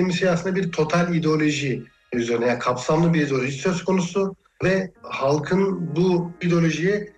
bahsettiğimiz şey aslında bir total ideoloji üzerine, yani kapsamlı bir ideoloji söz konusu ve halkın bu ideolojiye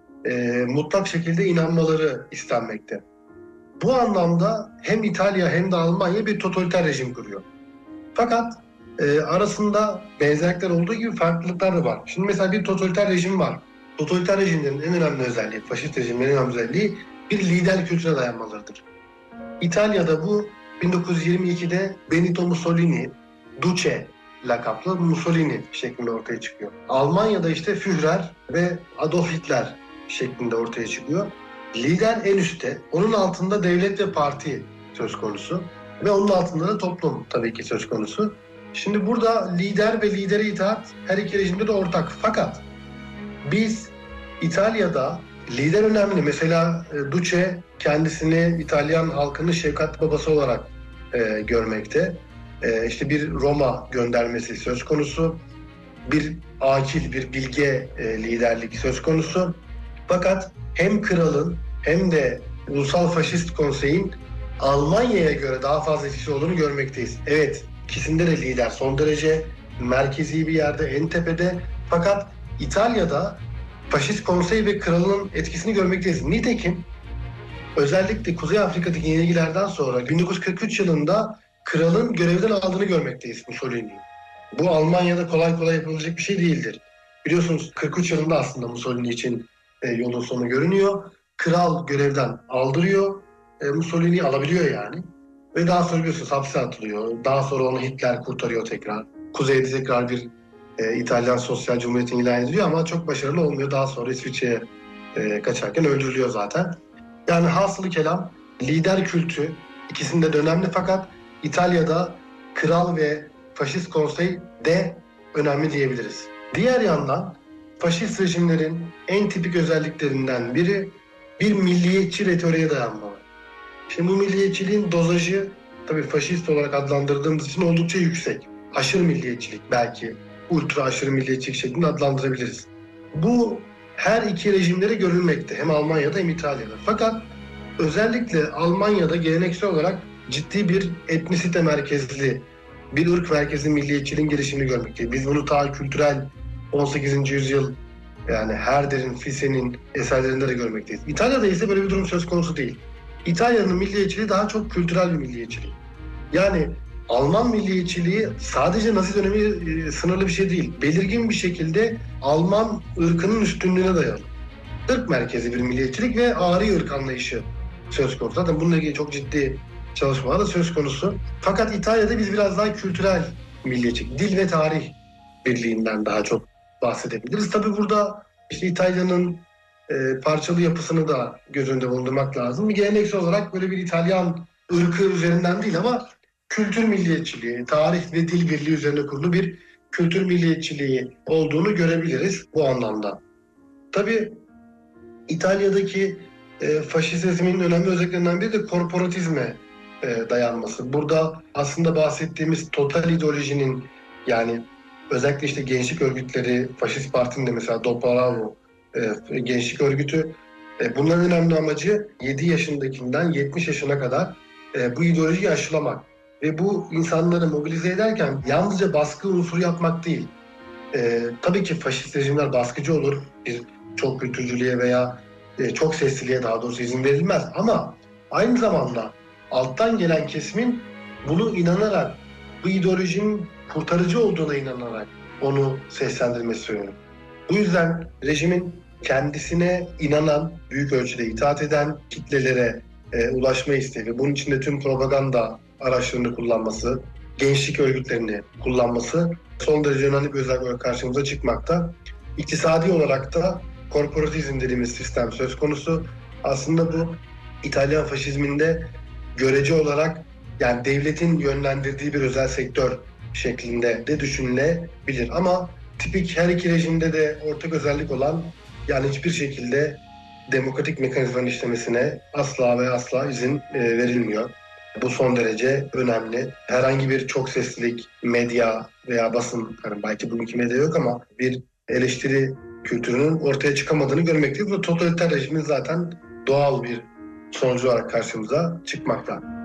mutlak şekilde inanmaları istenmekte. Bu anlamda hem İtalya hem de Almanya bir totaliter rejim kuruyor. Fakat arasında benzerlikler olduğu gibi farklılıklar da var. Şimdi mesela bir totaliter rejim var. Totaliter rejimlerin en önemli özelliği, faşist rejimlerin en önemli özelliği bir lider kültürüne dayanmalarıdır. İtalya'da bu 1922'de Benito Mussolini, Duce lakaplı Mussolini şeklinde ortaya çıkıyor. Almanya'da işte Führer ve Adolf Hitler şeklinde ortaya çıkıyor. Lider en üstte, onun altında devlet ve parti söz konusu ve onun altında da toplum tabii ki söz konusu. Şimdi burada lider ve lidere itaat her iki rejimde de ortak. Fakat biz İtalya'da lider önemli. Mesela Duce kendisini İtalyan halkının şefkatli babası olarak görmekte. İşte bir Roma göndermesi söz konusu. Bir akil, bir bilge liderlik söz konusu. Fakat hem kralın hem de Ulusal Faşist Konsey'in Almanya'ya göre daha fazla etkisi olduğunu görmekteyiz. Evet, ikisinde de lider son derece merkezi bir yerde, en tepede. Fakat İtalya'da Faşist Konsey ve kralın etkisini görmekteyiz. Nitekim özellikle Kuzey Afrika'daki yenilgilerden sonra 1943 yılında kralın görevden aldığını görmekteyiz Mussolini'yi. Bu Almanya'da kolay kolay yapılacak bir şey değildir. Biliyorsunuz 43 yılında aslında Mussolini için yolun sonu görünüyor. Kral görevden aldırıyor. Mussolini'yi alabiliyor yani. Ve daha sonra biliyorsunuz hapse atılıyor. Daha sonra onu Hitler kurtarıyor tekrar. Kuzeyde tekrar bir İtalyan Sosyal Cumhuriyeti ilan ediliyor ama çok başarılı olmuyor. Daha sonra İsviçre'ye kaçarken öldürülüyor zaten. Yani hasılı kelam lider kültü ikisinde de önemli fakat İtalya'da kral ve faşist konsey de önemli diyebiliriz. Diğer yandan faşist rejimlerin en tipik özelliklerinden biri bir milliyetçi retoriğe dayanmaları. Şimdi bu milliyetçiliğin dozajı tabii faşist olarak adlandırdığımız için oldukça yüksek. Aşırı milliyetçilik belki ultra aşırı milliyetçilik şeklinde adlandırabiliriz. Bu her iki rejimlere görülmekte hem Almanya'da hem İtalya'da. Fakat özellikle Almanya'da geleneksel olarak ciddi bir etnisite merkezli, bir ırk merkezli milliyetçiliğin gelişimini görmekteyiz. Biz bunu ta kültürel 18. yüzyıl yani Herder'in, Fise'nin eserlerinde de görmekteyiz. İtalya'da ise böyle bir durum söz konusu değil. İtalya'nın milliyetçiliği daha çok kültürel bir milliyetçilik. Yani Alman milliyetçiliği sadece Nazi dönemi sınırlı bir şey değil. Belirgin bir şekilde Alman ırkının üstünlüğüne dayalı. Irk merkezi bir milliyetçilik ve ari ırk anlayışı söz konusu. Zaten bununla ilgili çok ciddi çalışmalar da söz konusu. Fakat İtalya'da biz biraz daha kültürel milliyetçilik, dil ve tarih birliğinden daha çok bahsedebiliriz. Tabii burada işte İtalya'nın parçalı yapısını da göz önünde bulundurmak lazım. Geleneksel olarak böyle bir İtalyan ırkı üzerinden değil ama kültür milliyetçiliği, tarih ve dil birliği üzerine kurulu bir kültür milliyetçiliği olduğunu görebiliriz bu anlamda. Tabii İtalya'daki faşizmin önemli özelliklerinden biri de korporatizme dayanması. Burada aslında bahsettiğimiz total ideolojinin yani özellikle işte gençlik örgütleri, faşist partinin de mesela Dopo Bravo gençlik örgütü bunların önemli amacı 7 yaşındakinden 70 yaşına kadar bu ideolojiyi aşılamak. Ve bu insanları mobilize ederken yalnızca baskı unsuru yapmak değil. Tabii ki faşist rejimler baskıcı olur. Bir çok kültürcülüğe veya çok sesliliğe daha doğrusu izin verilmez. Ama aynı zamanda alttan gelen kesimin bunu inanarak, bu ideolojinin kurtarıcı olduğuna inanarak onu seslendirmesi söyleniyor. Bu yüzden rejimin kendisine inanan, büyük ölçüde itaat eden kitlelere ulaşma isteği ve bunun için de tüm propaganda araçlarını kullanması, gençlik örgütlerini kullanması son derece önemli bir özellik olarak karşımıza çıkmakta. İktisadi olarak da korporatizm dediğimiz sistem söz konusu. Aslında bu İtalyan faşizminde görece olarak yani devletin yönlendirdiği bir özel sektör şeklinde de düşünülebilir. Ama tipik her iki rejimde de ortak özellik olan yani hiçbir şekilde demokratik mekanizmanın işlemesine asla ve asla izin verilmiyor. Bu son derece önemli. Herhangi bir çok seslilik, medya veya basın, yani belki bugünkü medya yok ama bir eleştiri kültürünün ortaya çıkamadığını görmekteyiz. Bu totaliter rejimin zaten doğal bir sonucu olarak karşımıza çıkmakta.